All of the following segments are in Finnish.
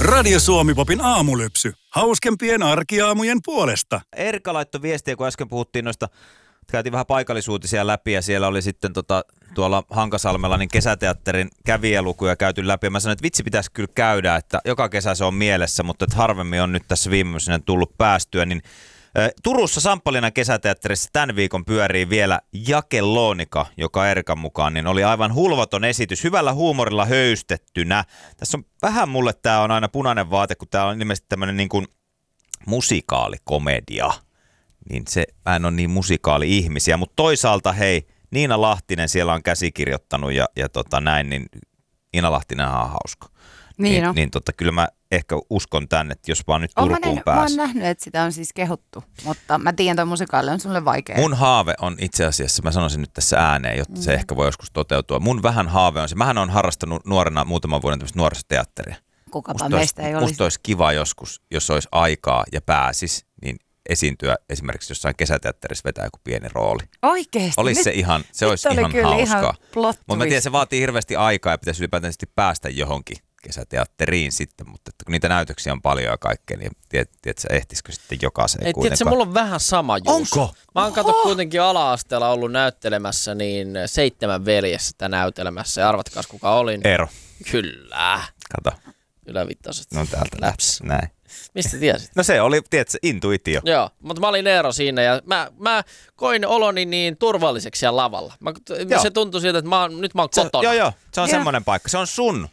Radio Suomi-popin aamulypsy. Hauskempien arkiaamujen puolesta. Erika laittoi viestiä, kun äsken puhuttiin noista, käytiin vähän paikallisuutisia läpi ja siellä oli sitten tuolla Hankasalmella niin kesäteatterin kävijälukuja käyty läpi. Ja mä sanoin, että vitsi pitäisi kyllä käydä, että joka kesä se on mielessä, mutta että harvemmin on nyt tässä viimeisenä tullut päästyä. Niin Turussa Samppalinan kesäteatterissa tämän viikon pyörii vielä Jakellonika, joka Erikan mukaan niin oli aivan hulvaton esitys, hyvällä huumorilla höystettynä. Tässä on vähän mulle, tää on aina punainen vaate, kun tää on ilmeisesti tämmönen niin kuin musikaalikomedia. Niin mä en ole niin musikaali-ihmisiä, mutta toisaalta hei, Niina Lahtinen siellä on käsikirjoittanut ja näin, niin Niina Lahtinen on hauska. Niin kyllä mä ehkä uskon tänne, että jos vaan nyt Turkuun pääsee. Mä oon nähnyt, että sitä on siis kehuttu, mutta mä tiedän, että musikaali on sulle vaikea. Mun haave on itse asiassa, mä sanoisin nyt tässä ääneen, jotta se ehkä voi joskus toteutua. Mun vähän haave on se, mähän on harrastanut nuorena muutaman vuoden tämmöistä nuorisoteatteria. Kukapa meistä ei olisi. Musta olisi kiva joskus, jos olisi aikaa ja pääsis, niin esiintyä esimerkiksi jossain kesäteatterissa vetää joku pieni rooli. Oikeesti? Olisi se ihan, se olisi ihan hauskaa. Mutta mä tiedän, se vaatii hirveästi aikaa ja pitäisi ylipäätään päästä johonkin kesäteatteriin sitten, mutta kun niitä näytöksiä on paljon ja kaikkea, niin tiedätkö, ehtisikö sitten jokaisen kuitenkaan? Tiedätkö, mulla on vähän sama Juuso. Onko? Mä oon kuitenkin ala-asteella ollut näyttelemässä niin 7 veljessä näytelemässä ja arvatkaas kuka olin. Eero. Kyllä. Kato. Ylävittaset. No täältä läps. Näin. Mistä tiesit? No se oli, tiedätkö, intuitio. Joo, mutta mä olin Eero siinä ja mä koin oloni niin turvalliseksi siellä lavalla. Se tuntui siltä, että nyt mä oon kotona. Joo, se on semmoinen paikka. Se on sun.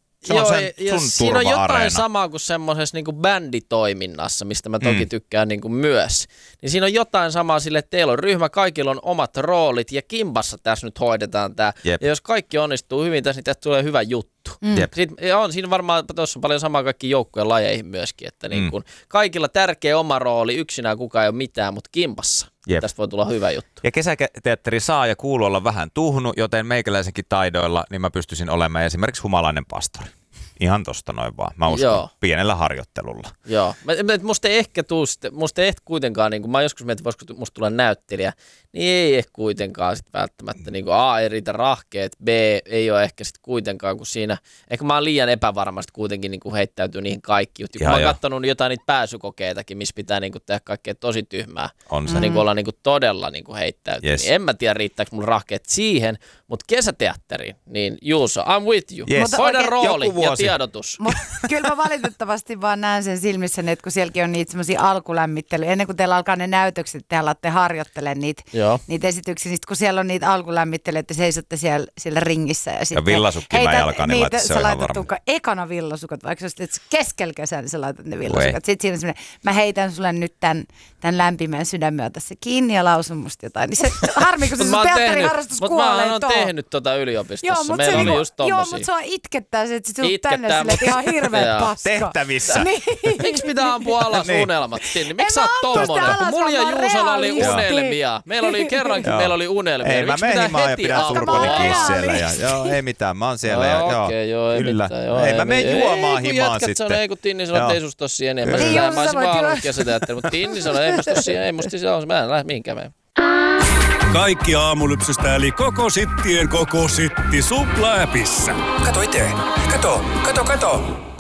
Siinä on jotain samaa kuin semmoisessa niinku bänditoiminnassa, mistä mä toki tykkään niinku myös. Niin siinä on jotain samaa sille, että teillä on ryhmä, kaikilla on omat roolit ja kimpassa tässä nyt hoidetaan tää. Jep. Ja jos kaikki onnistuu hyvin tässä, niin tästä tulee hyvä juttu. Siinä varmaan tuossa on paljon samaa kaikkiin joukkojen lajeihin myöskin, että niin kun kaikilla tärkeä oma rooli, yksinään kukaan ei ole mitään, mutta kimpassa. Jep. Tästä voi tulla hyvä juttu. Ja kesäteatteri saa ja kuuluu olla vähän tuhnu, joten meikäläisenkin taidoilla niin mä pystyisin olemaan esimerkiksi humalainen pastori. Ihan tosta noin vaan. Mä uskon pienellä harjoittelulla. Joo. Musta ei ehkä kuitenkaan, niin kun mä joskus mietin, voisiko musta tulla näyttelijä, niin ei ehkä kuitenkaan sit välttämättä, niin A, ei riitä rahkeet, B, ei ole ehkä sit kuitenkaan, kun siinä, ehkä mä oon liian epävarmasti kuitenkin niin heittäytyy niihin kaikki. Kun mä oon katsonut jotain niitä pääsykokeitakin, missä pitää niin tehdä kaikkea tosi tyhmää. On se. Niin olla niin todella niin heittäytyy. Yes. Niin en mä tiedä, riittääkö mulla rahkeet siihen, mutta kesäteatteriin, niin Juuso, I'm with you. Yes. Hoida rooli ja tiedotus. Mutta kyllä mä valitettavasti vaan näen sen silmissä, että kun sielläkin on niitä semmoisia alkulämmittelyjä, ennen kuin teillä alkaa ne näytökset, te alatte harjoittelemaan niitä esityksiä, niin kun siellä on niitä alkulämmittelyjä, että seisotte siellä ringissä. Ja villasukki mä jalkaan, niin laitat se on ihan varma. Ekana villasukat, vaikka sä olet keskellä kesää, niin sä laitat ne villasukat. Sitten siinä on semmoinen, mä heitän sulle nyt tämän lämpimän sydämen tässä kiinni ja lausun musta jotain. Niin se harmi, kun se sun teatteriharrastus kuolee. Mutta mä oon tehnyt yliopistossa. Meillä oli just tommosia. Joo, mutta se on itkettää se, että sä tulet tänne silleen, että ihan hirveä paska. Tehtävissä. Niin. Miksi pitää ampua alas unelmat sinne? Miksi sä oot tommonen? Kun mulla ja Juusolla oli unelmia. Meillä oli kerrankin unelmia. Ei, mä menen himaan ja pidän surkonikin siellä. Joo, ei mitään, mä oon siellä. Joo, ei mitään. Ei, mä menen juomaan himaan sitten. Ei, kun Tinni sanoi, että ei susta ole siihen enemmän. Mä olisin vaan ollut kesäteatteri, mutta Tinni sanoi, ei musta siihen, ei musta siihen. Mä en lähde mihinkään meen. Kaikki aamulypsystä eli koko sittien koko sitti Supla-äpissä. Kato itse. Kato.